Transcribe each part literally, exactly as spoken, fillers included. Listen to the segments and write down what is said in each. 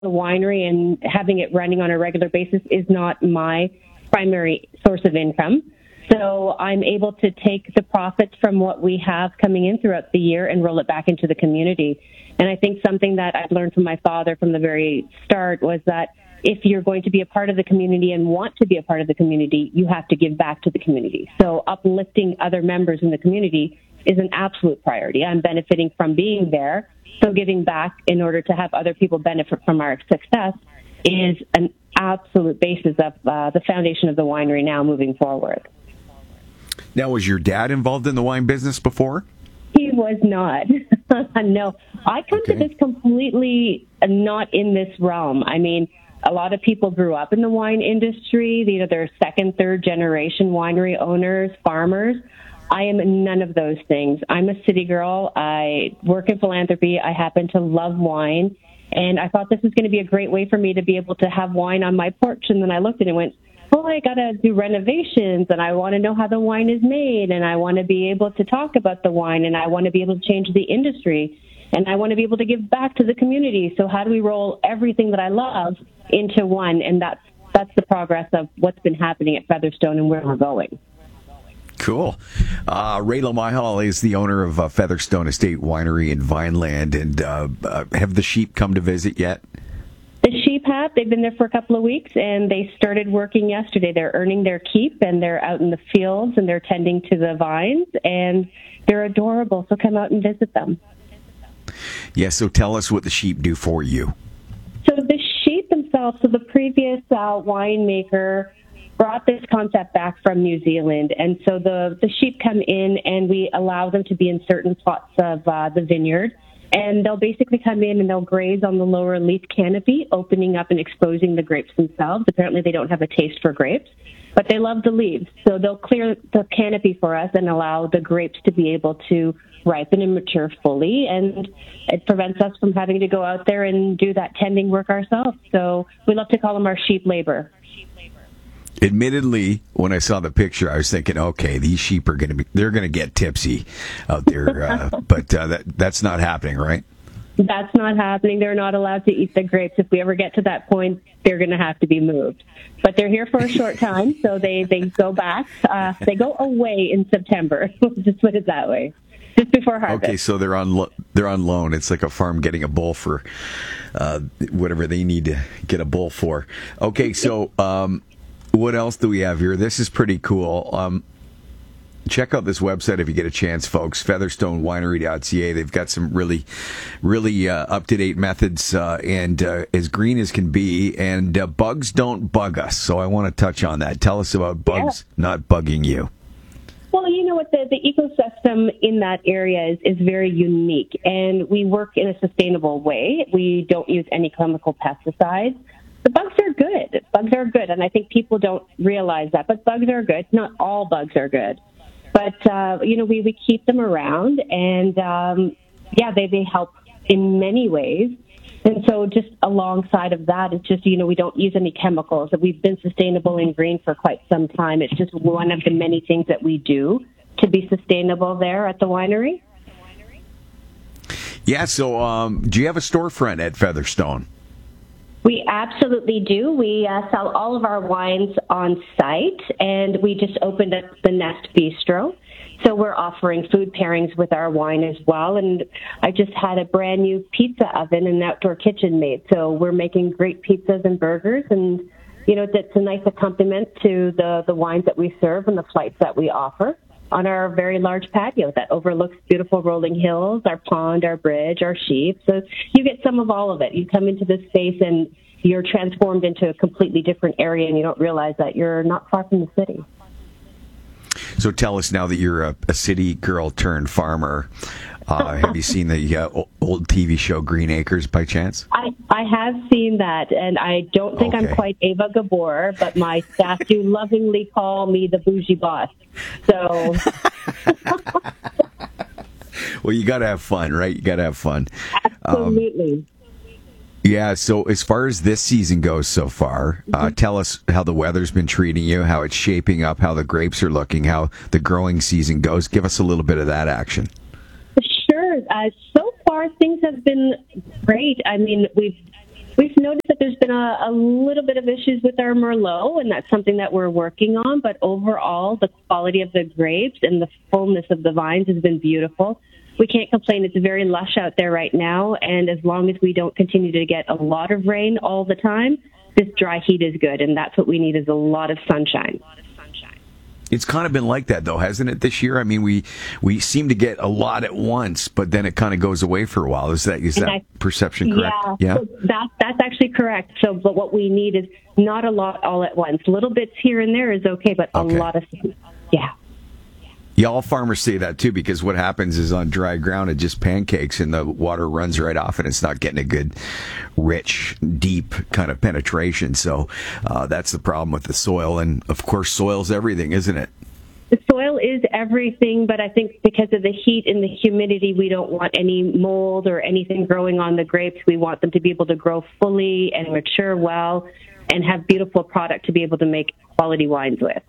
the winery and having it running on a regular basis is not my primary source of income. So I'm able to take the profits from what we have coming in throughout the year and roll it back into the community. And I think something that I've learned from my father from the very start was that if you're going to be a part of the community and want to be a part of the community, you have to give back to the community. So uplifting other members in the community is an absolute priority. I'm benefiting from being there. So giving back in order to have other people benefit from our success is an absolute basis of uh, the foundation of the winery now moving forward. Now, was your dad involved in the wine business before? He was not. No. I come Okay. to this completely not in this realm. I mean, a lot of people grew up in the wine industry. You know, they're second, third generation winery owners, farmers. I am none of those things. I'm a city girl. I work in philanthropy. I happen to love wine. And I thought this was going to be a great way for me to be able to have wine on my porch. And then I looked at it and went, well, I got to do renovations, and I want to know how the wine is made, and I want to be able to talk about the wine, and I want to be able to change the industry, and I want to be able to give back to the community. So how do we roll everything that I love into one? And that's that's the progress of what's been happening at Featherstone and where we're going. Cool. Uh, Ray LaMahal is the owner of uh, Featherstone Estate Winery in Vineland. And uh, uh, have the sheep come to visit yet? The sheep have. They've been there for a couple of weeks, and they started working yesterday. They're earning their keep, and they're out in the fields, and they're tending to the vines, and they're adorable. So come out and visit them. Yeah, so tell us what the sheep do for you. So the sheep themselves, so the previous uh, winemaker brought this concept back from New Zealand. And so the, the sheep come in and we allow them to be in certain plots of uh, the vineyard. And they'll basically come in and they'll graze on the lower leaf canopy, opening up and exposing the grapes themselves. Apparently they don't have a taste for grapes, but they love the leaves. So they'll clear the canopy for us and allow the grapes to be able to ripen and mature fully. And it prevents us from having to go out there and do that tending work ourselves. So we love to call them our sheep labor. Admittedly, when I saw the picture, I was thinking, okay, these sheep are going to be, they're going to get tipsy out there. Uh, but uh, that that's not happening, right? That's not happening. They're not allowed to eat the grapes. If we ever get to that point, they're going to have to be moved. But they're here for a short time, so they, they go back. Uh, they go away in September. Just put it that way. Just before harvest. Okay, so they're on lo- they're on loan. It's like a farm getting a bull for uh, whatever they need to get a bull for. Okay, so um, what else do we have here? This is pretty cool. Um, check out this website if you get a chance, folks. featherstone winery dot c a. They've got some really, really uh, up-to-date methods uh, and uh, as green as can be. And uh, bugs don't bug us, so I want to touch on that. Tell us about bugs yeah. not bugging you. Well, you know what, the, the ecosystem in that area is, is very unique, and we work in a sustainable way. We don't use any chemical pesticides. The bugs are good. Bugs are good, and I think people don't realize that, but bugs are good. Not all bugs are good. But, uh, you know, we, we keep them around, and, um, yeah, they, they help in many ways. And so just alongside of that, it's just, you know, we don't use any chemicals. We've been sustainable and green for quite some time. It's just one of the many things that we do to be sustainable there at the winery. Yeah, so um, do you have a storefront at Featherstone? We absolutely do. We uh, sell all of our wines on site, and we just opened up the Nest Bistro. So we're offering food pairings with our wine as well. And I just had a brand new pizza oven and outdoor kitchen made. So we're making great pizzas and burgers. And, you know, that's a nice accompaniment to the, the wines that we serve and the flights that we offer on our very large patio that overlooks beautiful rolling hills, our pond, our bridge, our sheep. So you get some of all of it. You come into this space and you're transformed into a completely different area, and you don't realize that you're not far from the city. So tell us, now that you're a, a city girl turned farmer, uh, have you seen the uh, old T V show Green Acres by chance? I, I have seen that, and I don't think okay. I'm quite Ava Gabor, but my staff do lovingly call me the bougie boss. So, well, you got to have fun, right? You got to have fun. Absolutely. Um, Yeah, so as far as this season goes so far, uh, mm-hmm. tell us how the weather's been treating you, how it's shaping up, how the grapes are looking, how the growing season goes. Give us a little bit of that action. Sure. Uh, so far, things have been great. I mean, we've We've noticed that there's been a, a little bit of issues with our Merlot, and that's something that we're working on. But overall, the quality of the grapes and the fullness of the vines has been beautiful. We can't complain. It's very lush out there right now, and as long as we don't continue to get a lot of rain all the time, this dry heat is good, and that's what we need is a lot of sunshine. It's kind of been like that, though, hasn't it, this year? I mean, we we seem to get a lot at once, but then it kind of goes away for a while. Is that is that I, perception correct? Yeah, yeah? So that, that's actually correct. So, but what we need is not a lot all at once. Little bits here and there is okay, but okay. a lot of, yeah. Yeah, all farmers say that, too, because what happens is on dry ground, it just pancakes and the water runs right off and it's not getting a good, rich, deep kind of penetration. So uh, that's the problem with the soil. And, of course, soil's everything, isn't it? The soil is everything, but I think because of the heat and the humidity, we don't want any mold or anything growing on the grapes. We want them to be able to grow fully and mature well and have beautiful product to be able to make quality wines with.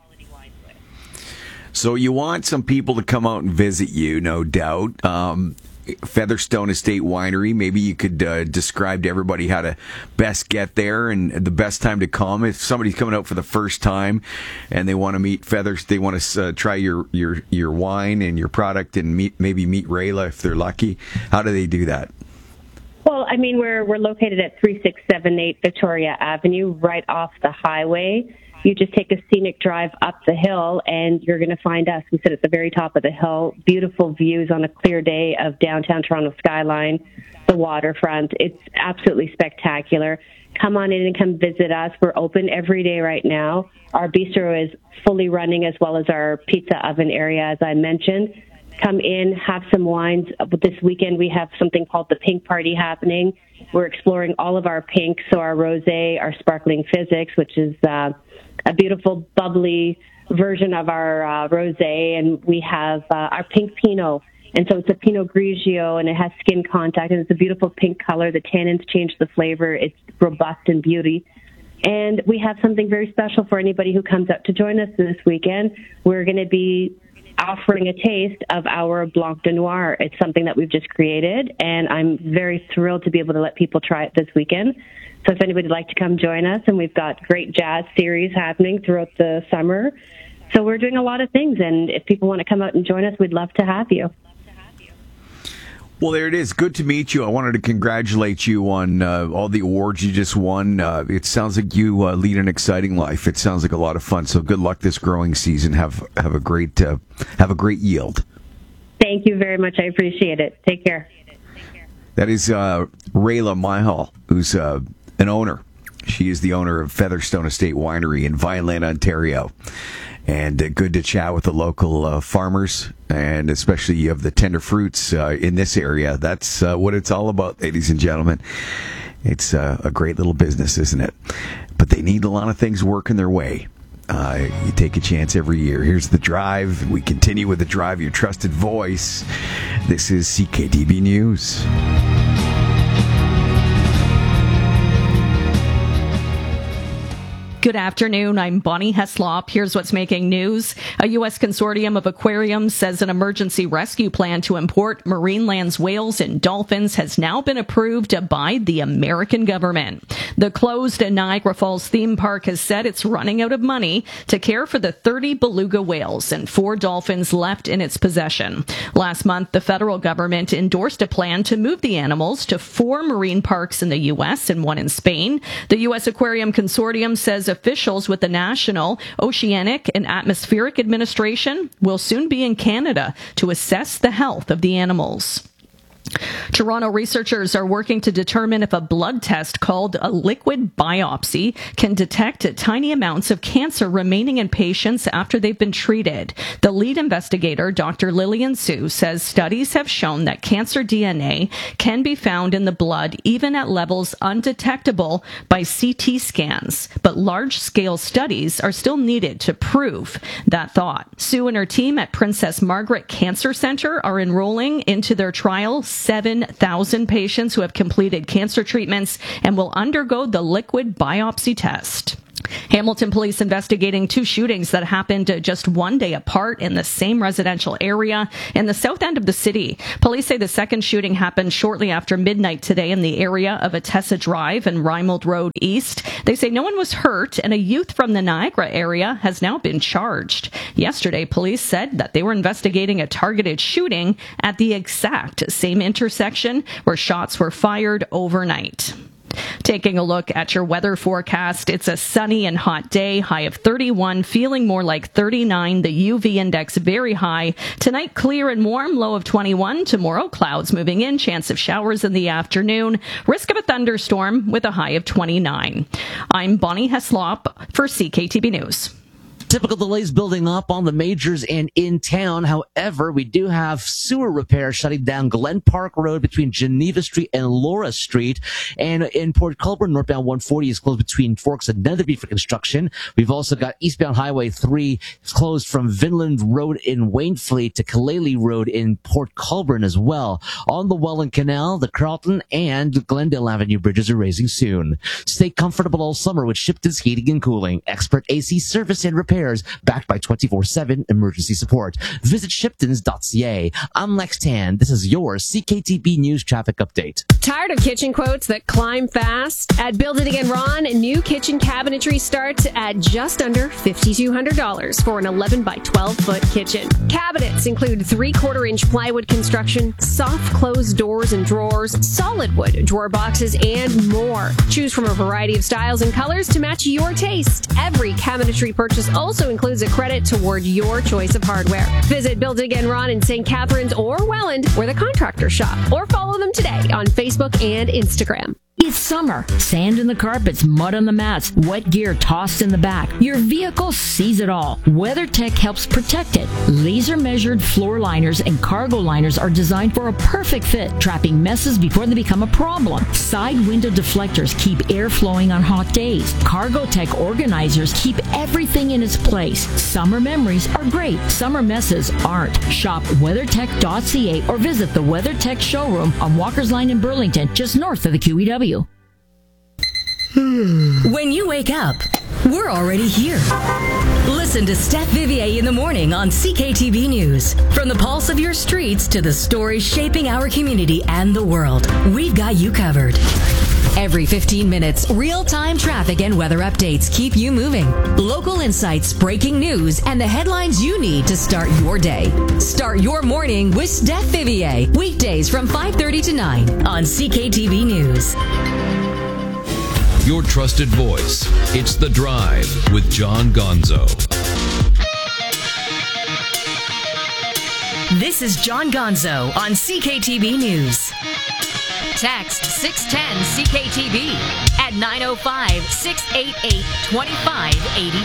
So you want some people to come out and visit you, no doubt. Um, Featherstone Estate Winery, maybe you could uh, describe to everybody how to best get there and the best time to come. If somebody's coming out for the first time and they want to meet Feathers, they want to uh, try your, your, your wine and your product and meet maybe meet Rayla if they're lucky, how do they do that? Well, I mean, we're we're located at three six seven eight Victoria Avenue, right off the highway. You just take a scenic drive up the hill, and you're going to find us. We sit at the very top of the hill. Beautiful views on a clear day of downtown Toronto skyline, the waterfront. It's absolutely spectacular. Come on in and come visit us. We're open every day right now. Our bistro is fully running, as well as our pizza oven area, as I mentioned. Come in, have some wines. This weekend we have something called the Pink Party happening. We're exploring all of our pinks, so our rosé, our sparkling physics, which is uh, a beautiful, bubbly version of our uh, rosé, and we have uh, our pink Pinot. And so it's a Pinot Grigio, and it has skin contact, and it's a beautiful pink color. The tannins change the flavor. It's robust in beauty. And we have something very special for anybody who comes out to join us this weekend. We're going to be offering a taste of our Blanc de Noir. It's something that we've just created, and I'm very thrilled to be able to let people try it this weekend. So if anybody would like to come join us, and we've got great jazz series happening throughout the summer. So we're doing a lot of things, and if people want to come out and join us, we'd love to have you. Well, there it is. Good to meet you. I wanted to congratulate you on uh, all the awards you just won. Uh, it sounds like you uh, lead an exciting life. It sounds like a lot of fun. So good luck this growing season. Have have a great uh, have a great yield. Thank you very much. I appreciate it. Take care. That is uh, Rayla Myhal, who's uh, an owner. She is the owner of Featherstone Estate Winery in Vineland, Ontario. And uh, good to chat with the local uh, farmers, and especially of the tender fruits uh, in this area. That's uh, what it's all about, ladies and gentlemen. It's uh, a great little business, isn't it? But they need a lot of things working their way. Uh, you take a chance every year. Here's The Drive. We continue with The Drive, your trusted voice. This is C K D B News. Good afternoon. I'm Bonnie Heslop. Here's what's making news. A U S consortium of aquariums says an emergency rescue plan to import Marineland's whales and dolphins has now been approved by the American government. The closed Niagara Falls theme park has said it's running out of money to care for the thirty beluga whales and four dolphins left in its possession. Last month, the federal government endorsed a plan to move the animals to four marine parks in the U S and one in Spain. The U S Aquarium Consortium says officials with the National Oceanic and Atmospheric Administration will soon be in Canada to assess the health of the animals. Toronto researchers are working to determine if a blood test called a liquid biopsy can detect tiny amounts of cancer remaining in patients after they've been treated. The lead investigator, Doctor Lillian Su, says studies have shown that cancer D N A can be found in the blood even at levels undetectable by C T scans, but large-scale studies are still needed to prove that thought. Sue and her team at Princess Margaret Cancer Center are enrolling into their trial seven thousand patients who have completed cancer treatments and will undergo the liquid biopsy test. Hamilton police investigating two shootings that happened just one day apart in the same residential area in the south end of the city. Police say the second shooting happened shortly after midnight today in the area of Atessa Drive and Reimold Road East. They say no one was hurt, and a youth from the Niagara area has now been charged. Yesterday, police said that they were investigating a targeted shooting at the exact same intersection where shots were fired overnight. Taking a look at your weather forecast, it's a sunny and hot day, high of thirty-one, feeling more like thirty-nine, the U V index very high. Tonight, clear and warm, low of twenty-one. Tomorrow, clouds moving in, chance of showers in the afternoon, risk of a thunderstorm with a high of twenty-nine. I'm Bonnie Heslop for C K T B News. Typical delays building up on the majors and in town. However, we do have sewer repair shutting down Glen Park Road between Geneva Street and Laura Street. And in Port Colborne, northbound one forty is closed between Forks and Netherby for construction. We've also got eastbound Highway three closed from Vinland Road in Wainfleet to Kalele Road in Port Colborne as well. On the Welland Canal, the Carlton and Glendale Avenue bridges are raising soon. Stay comfortable all summer with Shipton's Heating and Cooling. Expert A C service and repair backed by twenty-four seven emergency support. Visit shiptons dot c a. I'm Lex Tan. This is your C K T B News traffic update. Tired of kitchen quotes that climb fast? At Build It Again Ron, new kitchen cabinetry starts at just under five thousand two hundred dollars for an eleven by twelve foot kitchen. Cabinets include three-quarter inch plywood construction, soft closed doors and drawers, solid wood drawer boxes, and more. Choose from a variety of styles and colors to match your taste. Every cabinetry purchase also Also includes a credit toward your choice of hardware. Visit Build It Again Ron in Saint Catharines or Welland, where the contractors shop, or follow them today on Facebook and Instagram. It's summer. Sand in the carpets, mud on the mats, wet gear tossed in the back. Your vehicle sees it all. WeatherTech helps protect it. Laser-measured floor liners and cargo liners are designed for a perfect fit, trapping messes before they become a problem. Side window deflectors keep air flowing on hot days. Cargotech organizers keep everything in its place. Summer memories are great. Summer messes aren't. Shop weathertech dot c a or visit the WeatherTech showroom on Walker's Line in Burlington, just north of the Q E W. When you wake up, we're already here. Listen to Steph Vivier in the morning on C K T B News. From the pulse of your streets to the stories shaping our community and the world, we've got you covered. Every fifteen minutes, real-time traffic and weather updates keep you moving. Local insights, breaking news, and the headlines you need to start your day. Start your morning with Steph Vivier. Weekdays from five thirty to nine on C K T B News. Your trusted voice. It's The Drive with John Gonzo. This is John Gonzo on C K T B News. Text six ten C K T B at nine oh five, six eight eight, two five eight